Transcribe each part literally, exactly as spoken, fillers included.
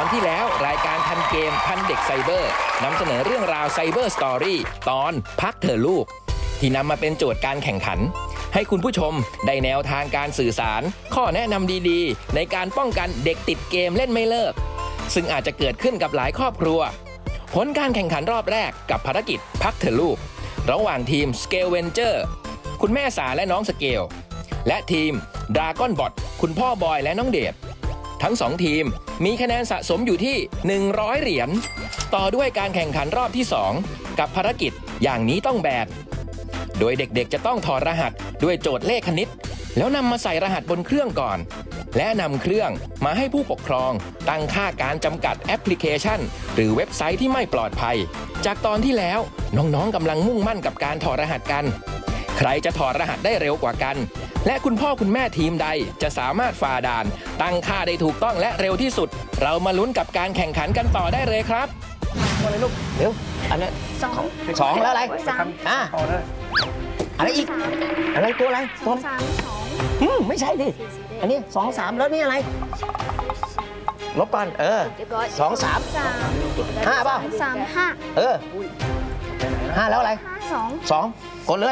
ที่แล้วรายการทันเกมทันเด็กไซเบอร์นำเสนอเรื่องราวไซเบอร์สตอรี่ตอนพักเธอลูกที่นำมาเป็นโจทย์การแข่งขันให้คุณผู้ชมได้แนวทางการสื่อสารข้อแนะนำดีๆในการป้องกันเด็กติดเกมเล่นไม่เลิกซึ่งอาจจะเกิดขึ้นกับหลายครอบครัวผลการแข่งขันรอบแรกกับภารกิจพักเธอลูกระหว่างทีม Scale Venture คุณแม่สาและน้องสเกลและทีม Dragon Bot คุณพ่อบอยและน้องเดชทั้งสองทีมมีคะแนนสะสมอยู่ที่หนึ่งร้อยเหรียญต่อด้วยการแข่งขันรอบที่สองกับภารกิจอย่างนี้ต้องแบดโดยเด็กๆจะต้องถอดรหัสด้วยโจทย์เลขคณิตแล้วนำมาใส่รหัสบนเครื่องก่อนและนำเครื่องมาให้ผู้ปกครองตั้งค่าการจำกัดแอปพลิเคชันหรือเว็บไซต์ที่ไม่ปลอดภัยจากตอนที่แล้วน้องๆกำลังมุ่งมั่นกับการถอดรหัสกันใครจะถอดรหัสได้เร็วกว่ากันและคุณพ่อคุณแม่ทีมใดจะสามารถฝ่าด่านตั้งค่าได้ถูกต้องและเร็วที่สุดเรามาลุ้นกับการแข่งขันกันต่อได้เลยครับอะไรลูกเดี๋ยวอันนี้สองสองแล้วอะไรสามอ่ะอะไรอีกอะไรตัวอะไรตัวสามสองอืมไม่ใช่ดิอันนี้สองสามแล้วนี่อะไรลบก่อนเออสองสามห้าเปล่าสามห้าเออห้าแล้วอะไรห้าสองสองกดเลย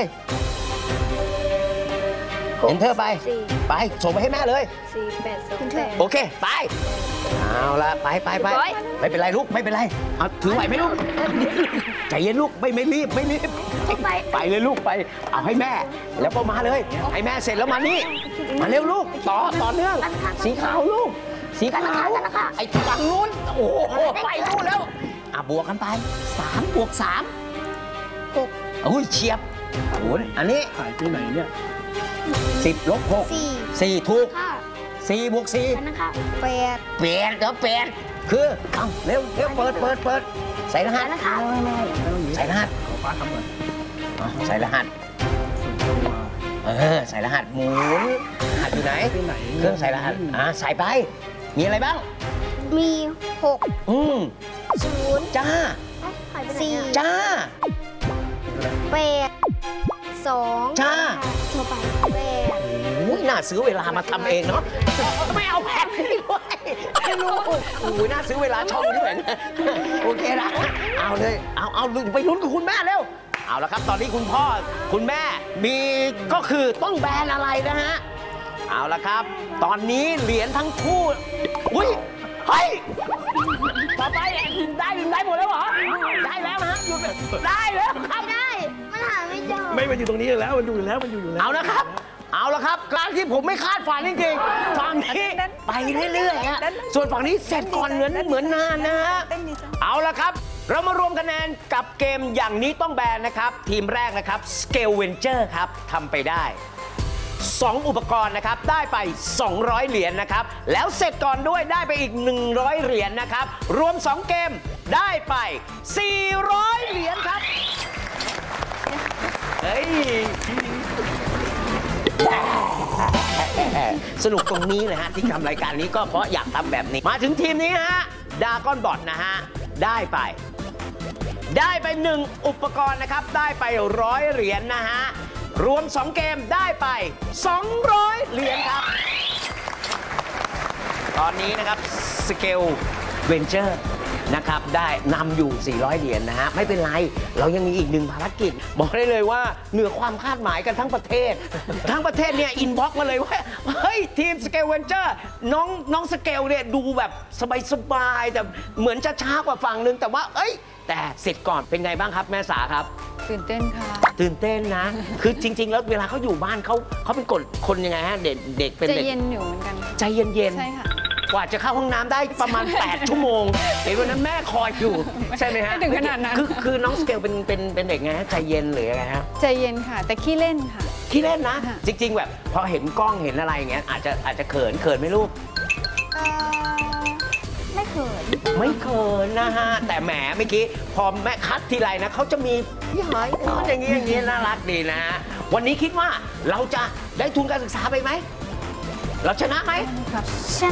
เอ็นเทอร์ไปไปส่งไปให้แม่เลยสี่แปดสองแปดโอเคไปเอาละไปไปไปไม่เป็นไรลูกไม่เป็นไรเอาถือไหวไหมลูกใจเย็นลูกไม่ไม่รีบไม่รีบไปเลยลูกไปเอาให้แม่แล้วก็มาเลยให้แม่เสร็จแล้วมานี่มาเร็วลูกต่อต่อเนื่องสีขาวลูกสีขาวไอ้ฝั่งนู้นโอ้โหไปนู่นแล้วอ่ะบวกกันไปสามบวกสามหกอุ้ยเฉียบโอ้ยอันนี้หายไปไหนเนี่ยสิบลบหกสี่ถูกสี่บวกสี่นะคะแปดแปดเดี๋ยวแปดคือเอาเร็วเร็วเปิดเปิดเปิดใส่รหัสนะคะใส่รหัสขอฟ้าทำก่อนใส่รหัสเออใส่รหัสหมุนรหัสอยู่ไหนเครื่องใส่รหัสอ่าใส่ไปมีอะไรบ้างมีหกอืมศูนย์จ้าสี่จ้าแปดสองจ้าโทรไปแปดน่าซื้อเวลามาทำเองเนาะไม่เอาแผ่นนี่ด้วยไม่รู้โอ้ยน่าซื้อเวลาช่องด้วยนะโอเคนะเอาเลยเอาเอาไปลุ้นกับคุณแม่เร็วเอาละครับตอนนี้คุณพ่อคุณแม่มีก็คือต้องแบนอะไรนะฮะเอาละครับตอนนี้เหรียญทั้งคู่อุ้ยเฮ้ยต่อไปได้ได้หมดแล้วเหรอได้แล้วนะได้แล้วครับได้มันหาไม่เจอไม่มาอยู่ตรงนี้แล้วมันอยู่แล้วมันอยู่อยู่แล้วเอาละครับเอาละครับการที่ผมไม่คาดฝันจริงๆฝั่งนี้ไปเรื่อยๆฮะส่วนฝั่งนี้เสร็จก่อนเหมือนเหมือนนานนะฮะเอาละครับเรามารวมคะแนนกับเกมอย่างนี้ต้องแบนนะครับทีมแรกนะครับ Scale Venture ครับทำไปได้สองอุปกรณ์นะครับได้ไปสองร้อยเหรียญนะครับแล้วเสร็จก่อนด้วยได้ไปอีกหนึ่งร้อยเหรียญนะครับรวมสองเกมได้ไปสี่ร้อยเหรียญครับเฮ้ยสนุกตรงนี้เลยฮะที่ทำรายการนี้ก็เพราะอยากทำแบบนี้มาถึงทีมนี้ฮะดราก้อนบอทนะฮะได้ไปได้ไปหนึ่งอุปกรณ์นะครับได้ไปร้อยเหรียญนะฮะรวมสองเกมได้ไปสองร้อยเหรียญครับตอนนี้นะครับ Scale Venture นะครับได้นำอยู่สี่ร้อยเหรียญนะฮะไม่เป็นไรเรายังมีอีกหนึ่งภารกิจบอกได้เลยว่าเหนือความคาดหมายกันทั้งประเทศทั้งประเทศเนี่ยอินบ็อกซ์มาเลยว่าเฮ้ยทีม Scale Venture น้องน้องสเกลเนี่ยดูแบบสบายๆแต่เหมือนจะช้ากว่าฝั่งนึงแต่ว่าเอ้ยแต่เสร็จก่อนเป็นไงบ้างครับแม่สาครับตื่นเต้นค่ะตื่นเต้นนะคือจริงๆแล้วเวลาเขาอยู่บ้านเขาเขาเป็นคนคนยังไงฮะเด็กเด็กเป็นเด็กใจเย็นอยู่เหมือนกันใจเย็นๆใช่ค่ะกว่าจะเข้าห้องน้ำได้ประมาณแปดชั่วโมงเห็นวันนั้นแม่คอยอยู่ใช่ไหมฮะไม่ถึงขนาดนั้นคือคือน้องสเกลเป็นเป็นเป็นเด็กไงฮะใจเย็นหรือไงฮะใจเย็นค่ะแต่ขี้เล่นค่ะขี้เล่นนะจริงๆแบบพอเห็นกล้องเห็นอะไรอย่างเงี้ยอาจจะอาจจะเขินเขินไหมลูกไม่เขินไม่เขินนะฮะแต่แหมเมื่อกี้พอแม่คัดทีไรนะเขาจะมีพี่หอยอย่างนี้อย่างนี้น่ารักดีนะวันนี้คิดว่าเราจะได้ทุนการศึกษาไปไหมเราชนะไหมช